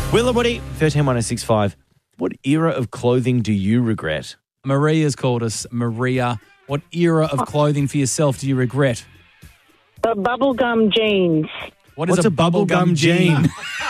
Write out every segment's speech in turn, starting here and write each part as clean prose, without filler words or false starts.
Will and Woody, 131065. What era of clothing do you regret? Maria's called us. Maria, what era of clothing for yourself do you regret? The bubblegum jeans. What is What's a bubblegum jean?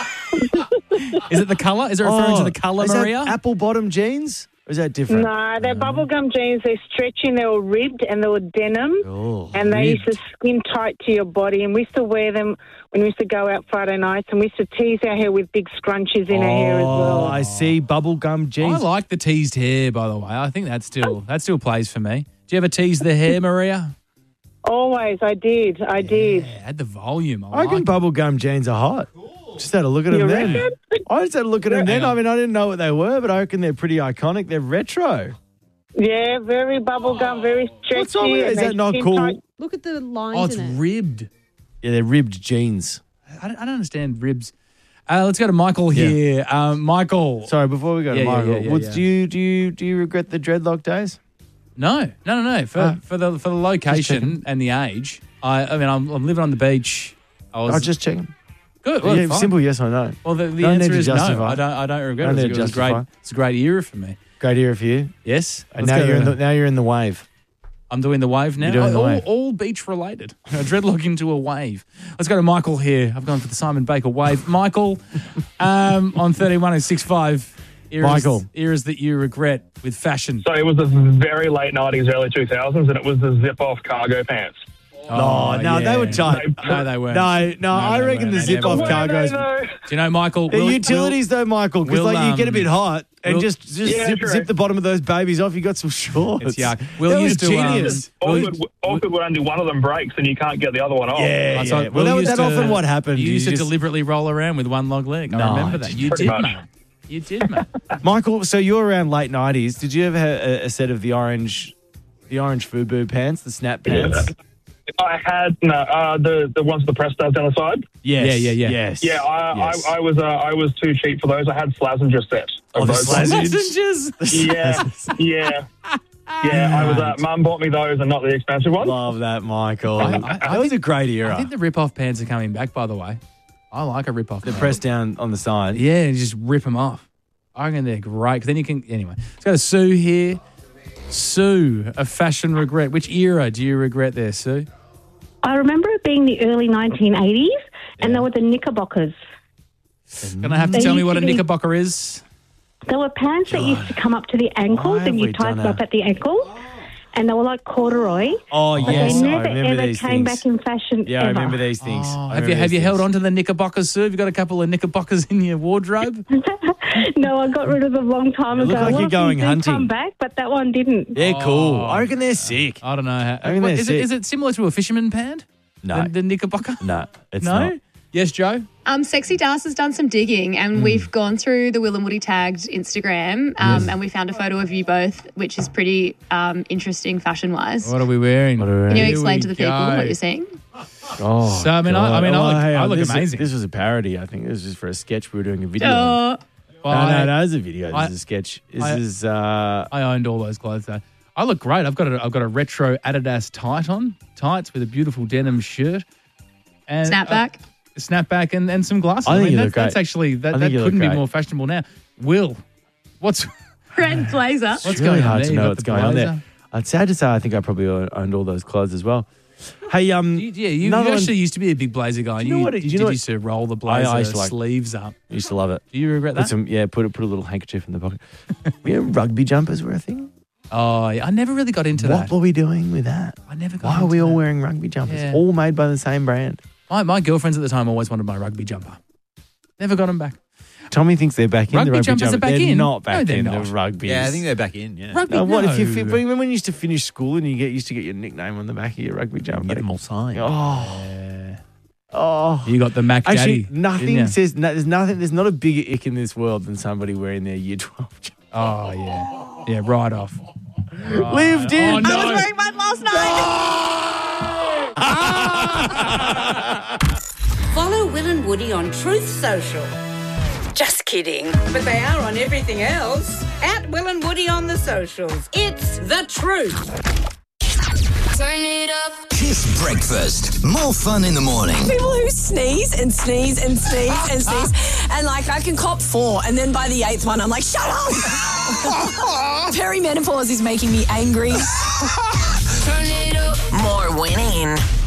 Is it the colour? Is it referring to the colour, is Maria? that apple bottom jeans? Or is that different? No, they're bubblegum jeans. They're stretchy and they were ribbed and they were denim. Oh, And they used ribbed. to skin tight to your body. And we used to wear them when we used to go out Friday nights. And we used to tease our hair with big scrunches in our hair as well. I see. Bubblegum I jeans. like the teased hair, by the way. I think that still plays for me. Do you ever tease the hair, Maria? Always, I did. Yeah, add the volume. I reckon bubblegum jeans are hot. Just had a look at them You then. reckon? I just had a look at them then. Hang on. I mean, I didn't know what they were, but I reckon they're pretty iconic. They're retro. Yeah, very bubblegum, very stretchy. What's wrong with it? and Is they that not skin cool? tight. Look at the lines Oh, it's in it. ribbed. Yeah, they're ribbed jeans. I don't understand ribs. Let's go to Michael here. Michael. Sorry, before we go to Yeah, yeah, Michael, yeah, what's- yeah. do you regret the dreadlock days? No. For the location and the age, I mean, I'm living on the beach. I'll just check. Good. Well, Yeah, fine. simple yes or no. Well, the No answer need to is no. justify. I don't regret No it. need to It was justify. it's a great era for me. Great era for you. Yes. And Let's now go you're to- in the wave. I'm doing the wave now. You're doing the all, wave. all beach related. Dreadlock into a wave. Let's go to Michael here. I've gone for the Simon Baker wave. Michael, on 131065. Michael. Eras that you regret with fashion. So it was the very late 90s, early 2000s, and it was the zip-off cargo pants. Oh, no, they were tight. No, they weren't. No, I they reckon weren't. the They zip-off never were. cargos. Do you know, Michael? They're utilities though, Michael, because Will, like you get a bit hot and Will- just Yeah, zip, true. zip the bottom of those babies off. You got some shorts. It's yuck. That Will was used to, genius. Awkward when only one of them breaks and you can't get the other one off. Yeah, That's yeah. like- Well, Will that used that to- often what happened. You used to just- deliberately roll around with one long leg. I No, remember that. You pretty did, much. mate. You did, mate. Michael, so you're around late 90s. Did you ever have a set of the orange FUBU pants, the snap pants? I had the ones with the press studs down the side. Yes. Yeah. Yes. Yeah, Yes. I was too cheap for those. I had Slazenger sets. Oh, of the those. Slazenger? Yeah. I was. Mum bought me those and not the expensive ones. Love that, Michael. I that was a great era. I think the rip-off pants are coming back, by the way. I like a rip-off. They're pressed down on the side. Yeah, and you just rip them off. I reckon they're great because then you can. Anyway, let's go to Sue here. Sue, a fashion regret. Which era do you regret there, Sue? I remember it being the early 1980s, and there were the knickerbockers. Gonna have to They tell me used what to a be- knickerbocker is. There were pants that used to come up to the ankles, Why and have you we tied done them up a- at the ankles, and they were like corduroy. Oh, But yes. they I never remember ever these came things. back in fashion Yeah, I ever. remember these things. Oh, I have you remember these held things. on to the knickerbockers, Sue? Have you got a couple of knickerbockers in your wardrobe? No, I got rid of them a long time You ago. look like A lot you're of them going did hunting. come back, but that one didn't. They're cool. Oh. I reckon they're sick. I don't know. How, I reckon they're is sick. it similar to a fisherman pant? No. The knickerbocker? No, it's No? not. Yes, Joe? Sexy Das has done some digging and we've gone through the Will and Woody tagged Instagram and we found a photo of you both, which is pretty interesting fashion-wise. What are we wearing? Can you Here explain we to the people go. what you're seeing? Oh, So, I mean, God. I look this amazing. This was a parody, I think. This was just for a sketch we were doing a video. Oh, Well, No, it's a video. This I- is a sketch. This I- is... I owned all those clothes though. I look great. I've got a retro Adidas tights with a beautiful denim shirt and snapback. snapback and some glasses. I think you mean, look that's great. actually I that think you look couldn't be great. more fashionable now. Will, what's Red blazer. what's it's going really on hard there? to You know got what's the going on there. blazer. It's sad to say I think I probably owned all those clothes as well. Hey, You another one- actually used to be a big blazer guy. Do you know what it- do you know what- used to roll the blazer I used to like- sleeves up. I used to love it. Do you regret that? Put a little handkerchief in the pocket. Rugby jumpers were a thing. Oh, yeah. I never really got into What that. were we doing with that? I never got Why are into we all that. wearing rugby jumpers? Yeah. All made by the same brand. My girlfriends at the time always wanted my rugby jumper. Never got them back. Tommy thinks they're back in Rugby the rugby jumpers are back they're in. not back No, they're in not. the rugby. Yeah, I think they're back in. Yeah. Rugby, No, what if you no. remember when you used to finish school and you used to get your nickname on the back of your rugby jumper? Get them all signed. Oh, You got the Mac actually, Daddy. nothing didn't ya? says there's nothing. There's not a bigger ick in this world than somebody wearing their year 12 jumper. Oh, yeah. Yeah, right off. Right. Lived in. Oh, no. I was wearing mine last night. Follow Will and Woody on Truth Social. Just kidding. But they are on everything else. At Will and Woody on the socials. It's the truth. Turn it up. Kiss Breakfast. More fun in the morning. People who sneeze and sneeze and sneeze and sneeze. And like I can cop 4 and then by the 8th one I'm like, shut up! Perimenopause is making me angry. More winning.